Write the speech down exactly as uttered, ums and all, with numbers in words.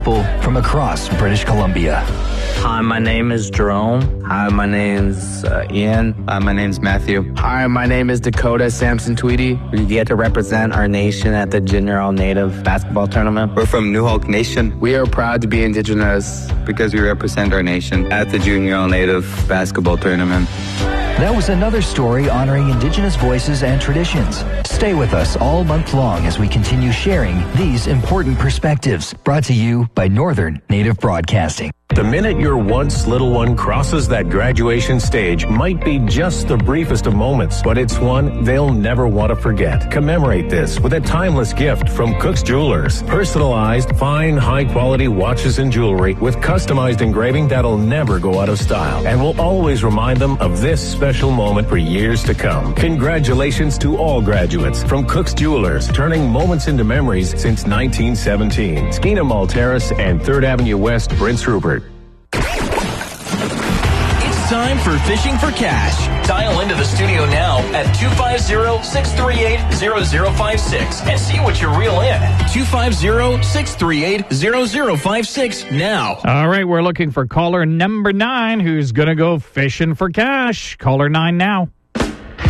From across British Columbia. Hi, my name is Jerome. Hi, my name's uh, Ian. Hi, my name's Matthew. Hi, my name is Dakota Sampson Tweedy. We get to represent our nation at the Junior All-Native Basketball Tournament. We're from Newhawk Nation. We are proud to be Indigenous because we represent our nation at the Junior All-Native Basketball Tournament. That was another story honoring Indigenous voices and traditions. Stay with us all month long as we continue sharing these important perspectives. Brought to you by Northern Native Broadcasting. The minute your once little one crosses that graduation stage might be just the briefest of moments, but it's one they'll never want to forget. Commemorate this with a timeless gift from Cook's Jewelers. Personalized, fine, high-quality watches and jewelry with customized engraving that'll never go out of style and will always remind them of this special moment for years to come. Congratulations to all graduates from Cook's Jewelers, turning moments into memories since nineteen seventeen. Skeena Mall Terrace and third Avenue West, Prince Rupert. Time for Fishing for Cash. Dial into the studio now at two five zero, six three eight, zero zero five six and see what you're reel in. two five zero, six three eight, zero zero five six now. All right, we're looking for caller number nine who's going to go fishing for cash. Caller nine now.